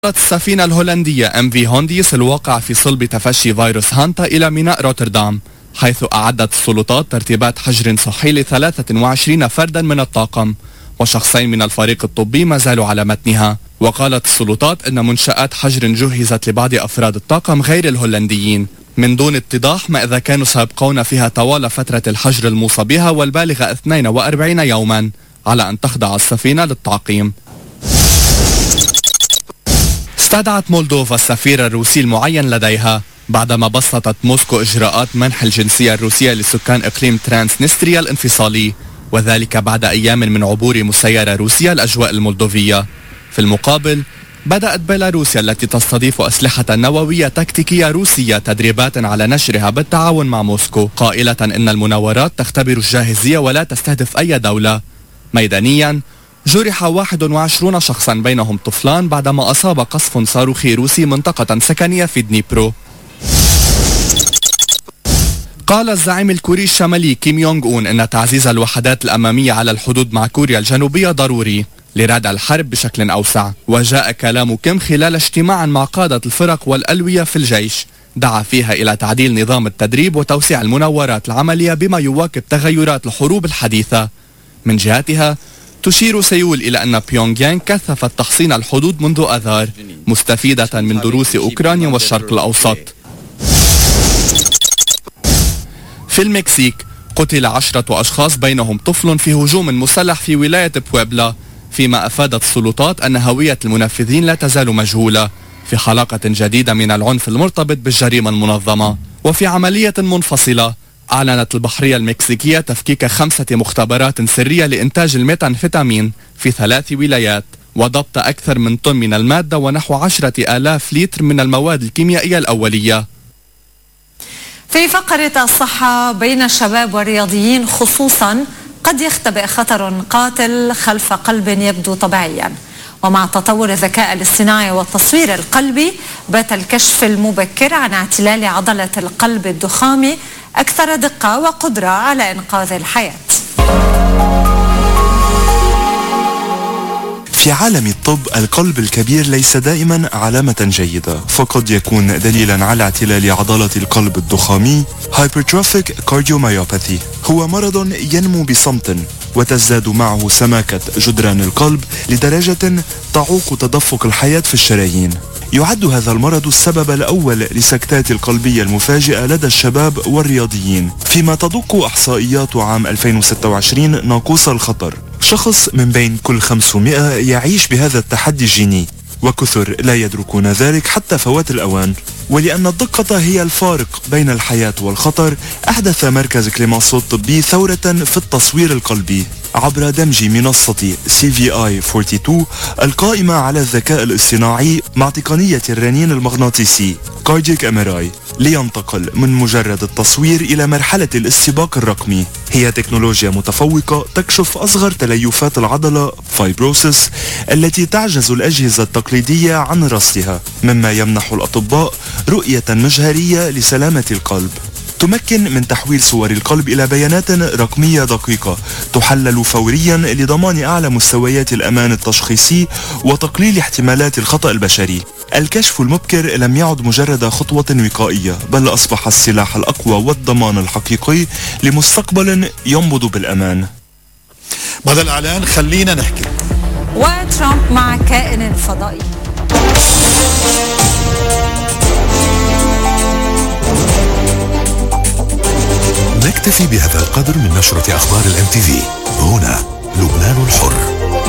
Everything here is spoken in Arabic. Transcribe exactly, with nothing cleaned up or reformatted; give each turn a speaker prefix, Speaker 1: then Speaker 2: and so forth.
Speaker 1: السفينة الهولندية ام في هونديس الواقع في صلب تفشي فيروس هانتا إلى ميناء روتردام، حيث أعدت السلطات ترتيبات حجر صحي لثلاثة وعشرين فردا من الطاقم، وشخصين من الفريق الطبي ما زالوا على متنها. وقالت السلطات أن منشآت حجر جهزت لبعض أفراد الطاقم غير الهولنديين من دون اتضاح ما إذا كانوا سيبقون فيها طوال فترة الحجر الموصى بها والبالغة اثنين وأربعين يوما على أن تخضع السفينة للتعقيم. استدعت مولدوفا السفير الروسي المعين لديها بعدما بسطت موسكو إجراءات منح الجنسية الروسية لسكان إقليم ترانسنستريا الانفصالي، وذلك بعد أيام من عبور مسيرة روسية الأجواء المولدوفية. في المقابل بدأت بيلاروسيا التي تستضيف أسلحة نووية تكتيكية روسية تدريبات على نشرها بالتعاون مع موسكو، قائلة إن المناورات تختبر الجاهزية ولا تستهدف أي دولة. ميدانيا جرح واحد وعشرين شخصا بينهم طفلان بعدما أصاب قصف صاروخي روسي منطقة سكنية في دنيبرو. قال الزعيم الكوري الشمالي كيم يونغ أون إن تعزيز الوحدات الأمامية على الحدود مع كوريا الجنوبية ضروري لردع الحرب بشكل أوسع. وجاء كلام كيم خلال اجتماع مع قادة الفرق والألوية في الجيش دعا فيها إلى تعديل نظام التدريب وتوسيع المناورات العملية بما يواكب تغيرات الحروب الحديثة. من جهتها تشير سيول إلى أن بيونغ يانغ كثفت تحصين الحدود منذ آذار مستفيدة من دروس أوكرانيا والشرق الأوسط. في المكسيك قتل عشرة أشخاص بينهم طفل في هجوم مسلح في ولاية بويبلا، فيما أفادت السلطات أن هوية المنفذين لا تزال مجهولة في حلقة جديدة من العنف المرتبط بالجريمة المنظمة. وفي عملية منفصلة أعلنت البحرية المكسيكية تفكيك خمسة مختبرات سرية لإنتاج الميثامفيتامين في ثلاث ولايات وضبط أكثر من طن من المادة ونحو عشرة آلاف لتر من المواد الكيميائية الأولية.
Speaker 2: في فقرة الصحة، بين الشباب والرياضيين خصوصا قد يختبئ خطر قاتل خلف قلب يبدو طبيعيا، ومع تطور الذكاء الاصطناعي والتصوير القلبي بات الكشف المبكر عن اعتلال عضلة القلب الضخامي أكثر دقة وقدرة على إنقاذ الحياة.
Speaker 3: في عالم الطب القلب الكبير ليس دائما علامة جيدة، فقد يكون دليلا على اعتلال عضلة القلب الضخامي. Hypertrophic cardiomyopathy هو مرض ينمو بصمت وتزداد معه سماكة جدران القلب لدرجة تعوق تدفق الحياة في الشرايين. يعد هذا المرض السبب الأول لسكتات القلبية المفاجئة لدى الشباب والرياضيين، فيما تدق إحصائيات عام ألفين وستة وعشرين ناقوس الخطر. شخص من بين كل خمسمائة يعيش بهذا التحدي الجيني، وكثر لا يدركون ذلك حتى فوات الأوان. ولأن الدقة هي الفارق بين الحياة والخطر، أحدث مركز كليمانسو الطبي ثورة في التصوير القلبي عبر دمج منصة سي في آي اثنين وأربعين القائمة على الذكاء الاصطناعي مع تقنية الرنين المغناطيسي Cardiac إم آر آي لينتقل من مجرد التصوير إلى مرحلة الاستباق الرقمي. هي تكنولوجيا متفوقة تكشف أصغر تليفات العضلة فايبروسيس التي تعجز الأجهزة التقليدية عن رصدها، مما يمنح الأطباء رؤية مجهرية لسلامة القلب. تمكن من تحويل صور القلب إلى بيانات رقمية دقيقة تحلل فوريا لضمان أعلى مستويات الأمان التشخيصي وتقليل احتمالات الخطأ البشري. الكشف المبكر لم يعد مجرد خطوة وقائية، بل أصبح السلاح الأقوى والضمان الحقيقي لمستقبل ينبض بالأمان.
Speaker 4: بعد الإعلان خلينا نحكي.
Speaker 2: وترامب مع كائن فضائي.
Speaker 5: نكتفي بهذا القدر من نشرة أخبار الام تي في. هنا لبنان الحر.